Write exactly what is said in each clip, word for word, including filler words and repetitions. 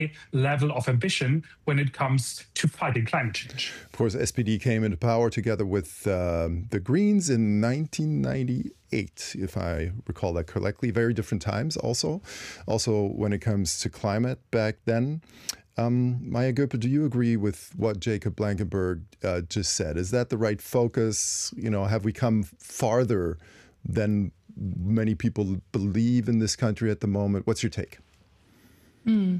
level of ambition when it comes to fighting climate change. Of course, S P D came into power together with um, the Greens in nineteen ninety-eight, if I recall that correctly. Very different times also. Also, when it comes to climate back then. Um, Maya Göpel, do you agree with what Jacob Blankenberg uh, just said? Is that the right focus? You know, have we come farther than many people believe in this country at the moment? What's your take? Mm.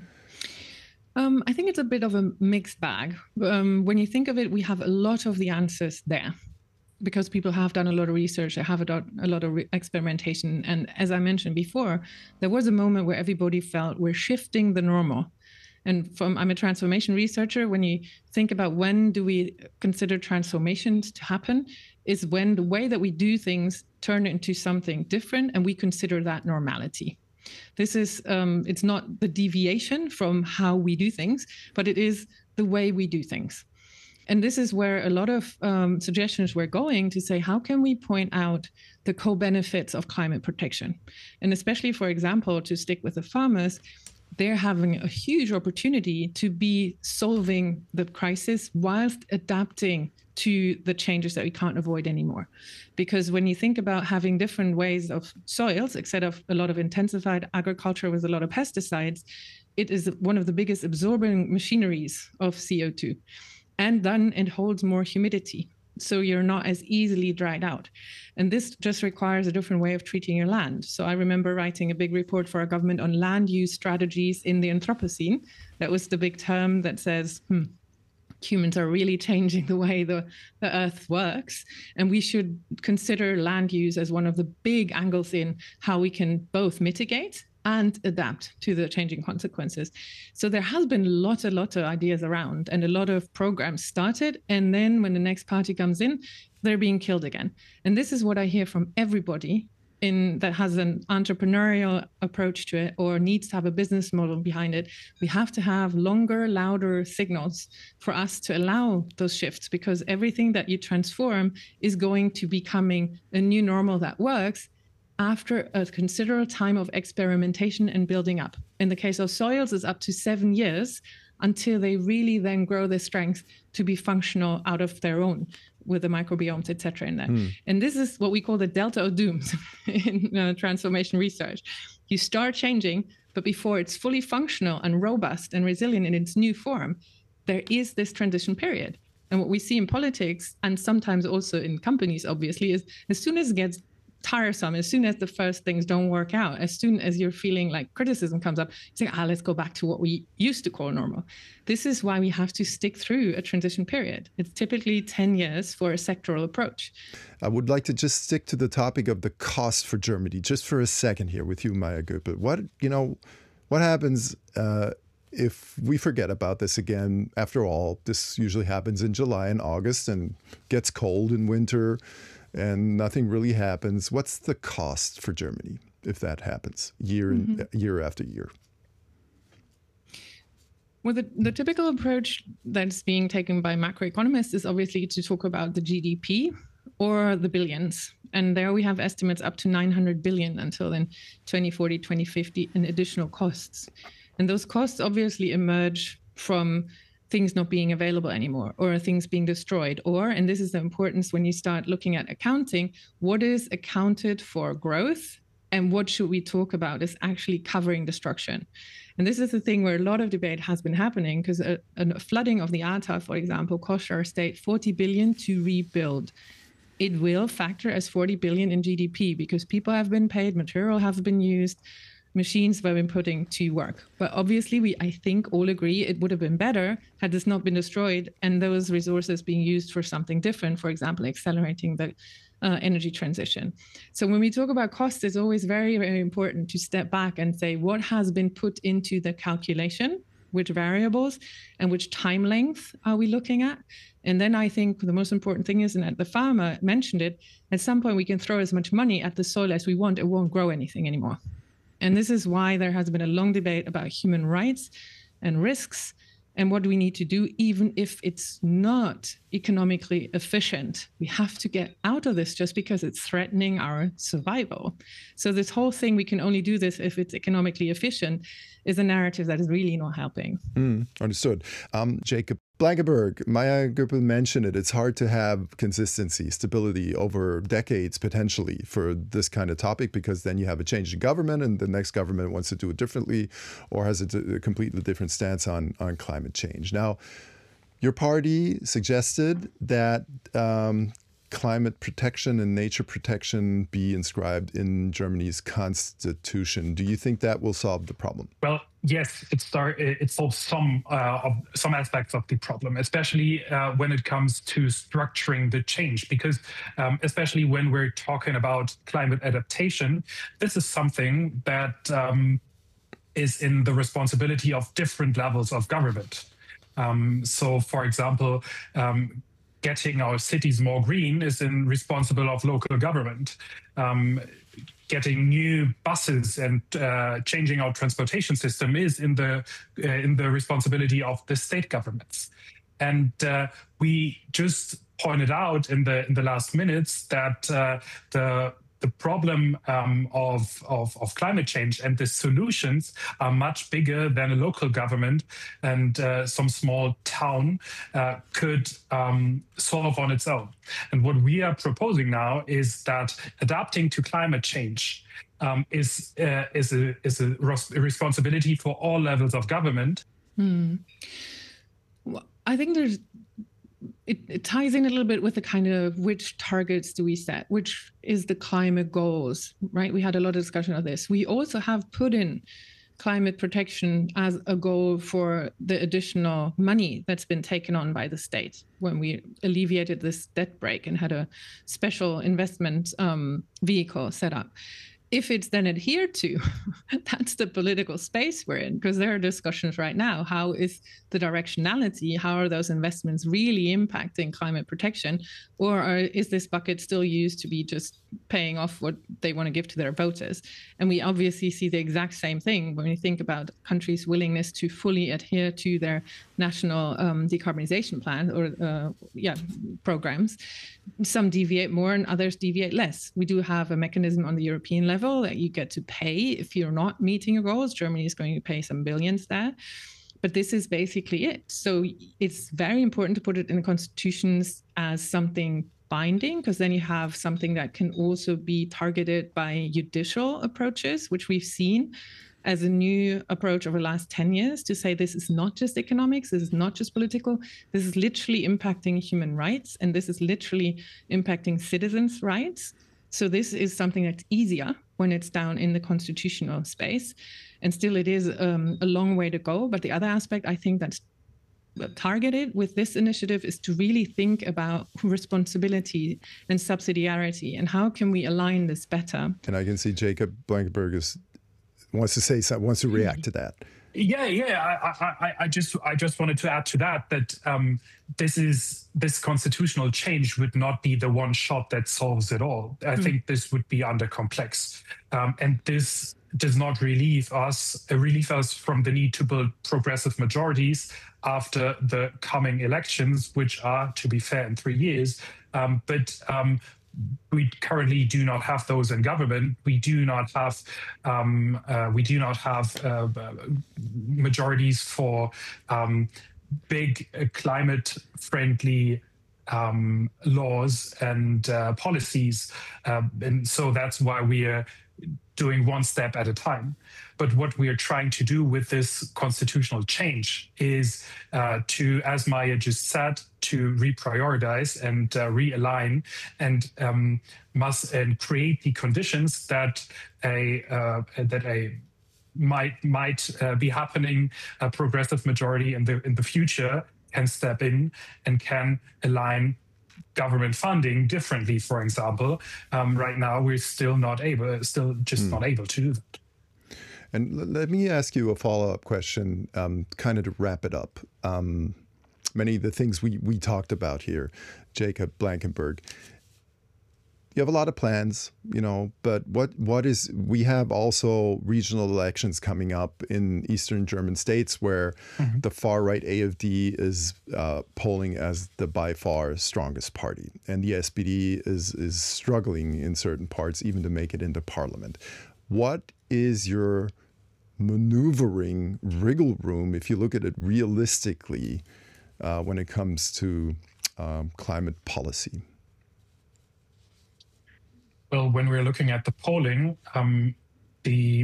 Um, I think it's a bit of a mixed bag. Um, when you think of it, we have a lot of the answers there because people have done a lot of research, they have done a lot of re- experimentation. And as I mentioned before, there was a moment where everybody felt we're shifting the normal. And from I'm a transformation researcher, when you think about when do we consider transformations to happen, is when the way that we do things turn into something different and we consider that normality. This is, um, it's not the deviation from how we do things, but it is the way we do things. And this is where a lot of um, suggestions were going to say, how can we point out the co-benefits of climate protection? And especially, for example, to stick with the farmers, they're having a huge opportunity to be solving the crisis whilst adapting to the changes that we can't avoid anymore. Because when you think about having different ways of soils, instead of a lot of intensified agriculture with a lot of pesticides, it is one of the biggest absorbing machineries of C O two. And then it holds more humidity. So you're not as easily dried out. And this just requires a different way of treating your land. So I remember writing a big report for our government on land use strategies in the Anthropocene. That was the big term that says, hmm, humans are really changing the way the, the earth works. And we should consider land use as one of the big angles in how we can both mitigate and adapt to the changing consequences. So there has been a lot, a lot of ideas around and a lot of programs started. And then when the next party comes in, they're being killed again. And this is what I hear from everybody in that has an entrepreneurial approach to it or needs to have a business model behind it. We have to have longer, louder signals for us to allow those shifts, because everything that you transform is going to becoming a new normal that works after a considerable time of experimentation and building up. In the case of soils, it's up to seven years until they really then grow their strength to be functional out of their own with the microbiomes, et cetera in there. Mm. And this is what we call the delta of dooms in uh, transformation research. You start changing, but before it's fully functional and robust and resilient in its new form, there is this transition period. And what we see in politics, and sometimes also in companies, obviously, is as soon as it gets tiresome, as soon as the first things don't work out, as soon as you're feeling like criticism comes up, you say, ah, let's go back to what we used to call normal. This is why we have to stick through a transition period. It's typically ten years for a sectoral approach. I would like to just stick to the topic of the cost for Germany, just for a second here with you, Maya Göpel. What, you know, what happens uh, if we forget about this again? After all, this usually happens in July and August and gets cold in winter, and nothing really happens. What's the cost for Germany if that happens year mm-hmm. and year after year? Well, the, the typical approach that's being taken by macroeconomists is obviously to talk about the G D P or the billions. And there we have estimates up to nine hundred billion until then twenty forty, twenty fifty in additional costs. And those costs obviously emerge from things not being available anymore, or things being destroyed, or, and this is the importance when you start looking at accounting, what is accounted for growth and what should we talk about is actually covering destruction. And this is the thing where a lot of debate has been happening, because a, a flooding of the Ahrtal, for example, cost our state forty billion to rebuild. It will factor as forty billion in G D P because people have been paid, material has been used, machines have been putting to work. But obviously, we, I think, all agree it would have been better had this not been destroyed and those resources being used for something different, for example, accelerating the uh, energy transition. So when we talk about cost, it's always very, very important to step back and say, what has been put into the calculation, which variables and which time length are we looking at? And then I think the most important thing is, and the farmer mentioned it, at some point we can throw as much money at the soil as we want, it won't grow anything anymore. And this is why there has been a long debate about human rights and risks And what do we need to do, even if it's not economically efficient? We have to get out of this just because it's threatening our survival. So this whole thing, we can only do this if it's economically efficient, is a narrative that is really not helping. Mm, understood. Um, Jacob Blankenberg, Maya Göpel mentioned it. It's hard to have consistency, stability over decades potentially for this kind of topic, because then you have a change in government and the next government wants to do it differently or has a, a completely different stance on, on climate change. Now, your party suggested that um, climate protection and nature protection be inscribed in Germany's constitution. Do you think that will solve the problem? Well, yes, it start it solves some uh, of some aspects of the problem, especially uh, when it comes to structuring the change. Because um, especially when we're talking about climate adaptation, this is something that um, is in the responsibility of different levels of government. Um, so, for example, um, getting our cities more green is in responsible of local government. Um, getting new buses and uh, changing our transportation system is in the uh, in the responsibility of the state governments. And uh, we just pointed out in the in the last minutes that uh, the the problem um, of, of, of climate change and the solutions are much bigger than a local government and uh, some small town uh, could um, solve on its own. And what we are proposing now is that adapting to climate change um, is, uh, is, a, is a responsibility for all levels of government. Hmm. Well, I think there's It, it ties in a little bit with the kind of which targets do we set, which is the climate goals, right? We had a lot of discussion of this. We also have put in climate protection as a goal for the additional money that's been taken on by the state when we alleviated this debt brake and had a special investment um, vehicle set up. If it's then adhered to, that's the political space we're in, because there are discussions right now. How is the directionality? How are those investments really impacting climate protection? Or are, is this bucket still used to be just paying off what they want to give to their voters? And we obviously see the exact same thing when we think about countries' willingness to fully adhere to their national um, decarbonization plan or uh, yeah programs. Some deviate more and others deviate less. We do have a mechanism on the European level that you get to pay if you're not meeting your goals. Germany is going to pay some billions there. But this is basically it. So it's very important to put it in the constitutions as something binding, because then you have something that can also be targeted by judicial approaches, which we've seen as a new approach over the last ten years to say this is not just economics, this is not just political, this is literally impacting human rights, and this is literally impacting citizens' rights. So this is something that's easier when it's down in the constitutional space. And still it is um, a long way to go. But the other aspect I think that's targeted with this initiative is to really think about responsibility and subsidiarity and how can we align this better. And I can see Jacob Blankenberg is, wants to say something, wants to react to that. Yeah, yeah. I, I, I just, I just wanted to add to that that um, this is this constitutional change would not be the one shot that solves it all. I mm. think this would be under complex, um, and this does not relieve us, uh, relieve us from the need to build progressive majorities after the coming elections, which are, to be fair, in three years. Um, but um, we currently do not have those in government. We do not have um, uh, we do not have uh, majorities for um, big uh, climate-friendly um, laws and uh, policies, uh, and so that's why we are doing one step at a time. But what we are trying to do with this constitutional change is uh, to, as Maya just said, to reprioritize and uh, realign and um, must and create the conditions that a uh, that a might might uh, be happening. A progressive majority in the in the future can step in and can align government funding differently. For example, um, right now we're still not able, still just hmm. not able to do that. And let me ask you a follow-up question, um, kind of to wrap it up. Um, many of the things we, we talked about here, Jacob Blankenberg, you have a lot of plans, you know, but what what is, we have also regional elections coming up in Eastern German states where mm-hmm. the far-right A F D is uh, polling as the by far strongest party. And the S P D is is struggling in certain parts even to make it into parliament. What is your maneuvering wriggle room, if you look at it realistically, uh, when it comes to um, climate policy? Well, when we're looking at the polling, um, the,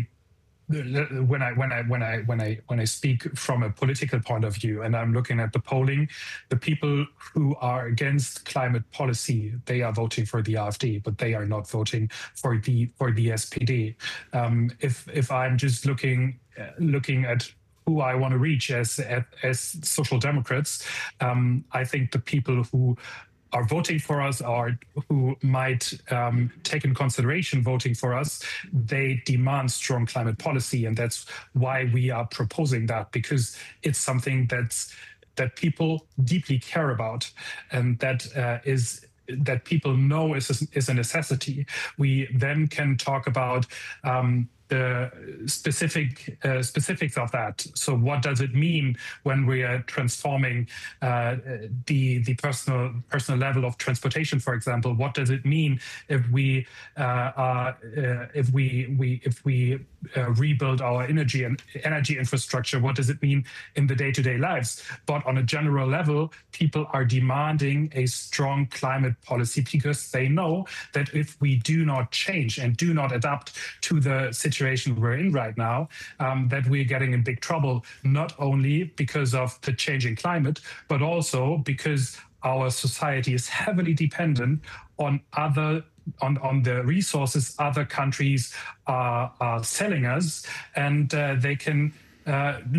the when I when I when I when I when I speak from a political point of view, and I'm looking at the polling, the people who are against climate policy, they are voting for the AfD, but they are not voting for the for the S P D. Um, if if I'm just looking uh, looking at who I want to reach as as, as social democrats, um, I think the people who are voting for us or who might um, take in consideration voting for us, they demand strong climate policy. And that's why we are proposing that, because it's something that's that people deeply care about, and that uh, is that people know is a, is a necessity. We then can talk about um, the specific uh, specifics of that. So what does it mean when we are transforming uh, the the personal personal level of transportation, for example? What does it mean if we uh, are, uh, if we we if we uh, rebuild our energy and energy infrastructure? What does it mean in the day-to-day lives? But on a general level, people are demanding a strong climate policy because they know that if we do not change and do not adapt to the situation we're in right now, um, that we're getting in big trouble, not only because of the changing climate, but also because our society is heavily dependent on other on, on the resources other countries are, are selling us, and uh, they can Uh,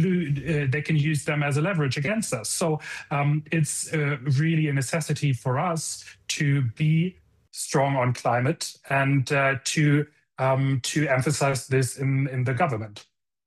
uh, they can use them as a leverage against us. So um, it's uh, really a necessity for us to be strong on climate and uh, to um, to emphasize this in, in the government.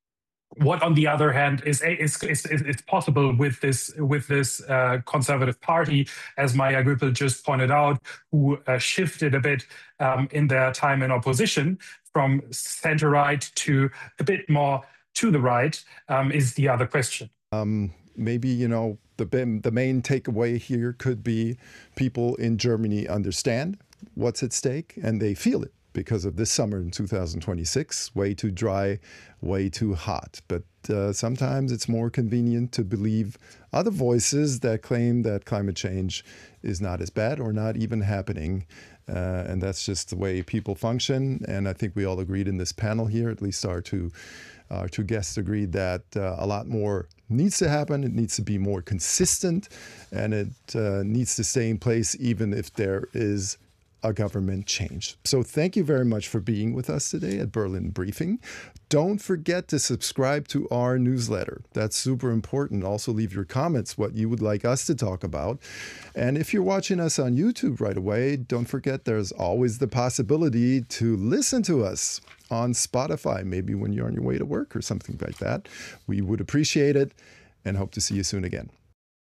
What, on the other hand, is is is, is possible with this with this uh, conservative party, as Maya Göpel just pointed out, who uh, shifted a bit um, in their time in opposition from center right to a bit more to the right, um, is the other question. Um, maybe, you know, the, the main takeaway here could be people in Germany understand what's at stake and they feel it because of this summer in two thousand twenty-six, way too dry, way too hot. But uh, sometimes it's more convenient to believe other voices that claim that climate change is not as bad or not even happening. Uh, and that's just the way people function. And I think we all agreed in this panel here, at least our two Our two guests agreed that uh, a lot more needs to happen. It needs to be more consistent, and it uh, needs to stay in place even if there is a government change. So thank you very much for being with us today at Berlin Briefing. Don't forget to subscribe to our newsletter. That's super important. Also leave your comments, what you would like us to talk about. And if you're watching us on YouTube right away, don't forget there's always the possibility to listen to us on Spotify, maybe when you're on your way to work or something like that. We would appreciate it and hope to see you soon again.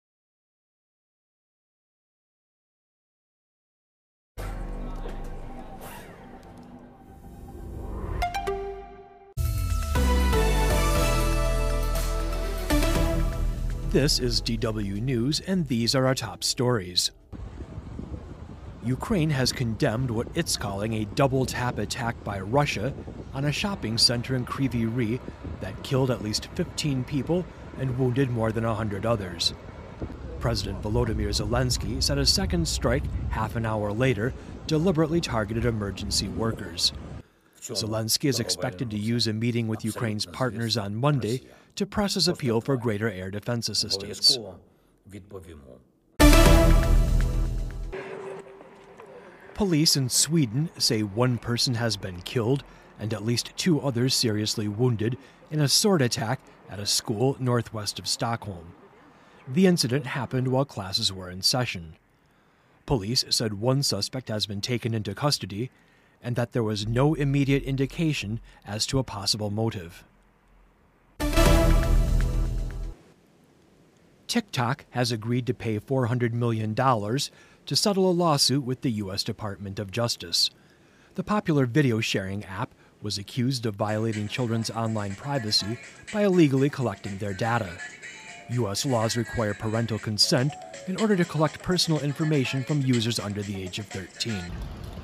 This is D W News, and these are our top stories. Ukraine has condemned what it's calling a double-tap attack by Russia on a shopping center in Kryvyi Rih that killed at least fifteen people and wounded more than one hundred others. President Volodymyr Zelensky said a second strike half an hour later deliberately targeted emergency workers. Zelensky is expected to use a meeting with Ukraine's partners on Monday to press his appeal for greater air defense assistance. Police in Sweden say one person has been killed and at least two others seriously wounded in a sword attack at a school northwest of Stockholm. The incident happened while classes were in session. Police said one suspect has been taken into custody and that there was no immediate indication as to a possible motive. TikTok has agreed to pay four hundred million dollars to settle a lawsuit with the U S Department of Justice. The popular video sharing app was accused of violating children's online privacy by illegally collecting their data. U S laws require parental consent in order to collect personal information from users under the age of thirteen.